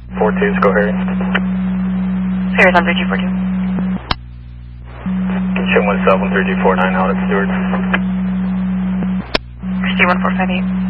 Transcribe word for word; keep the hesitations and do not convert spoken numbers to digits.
four twos, go Harry. Harry's on three two four two. Show one seven three two four nine out at Stewart. Christy one four five eight.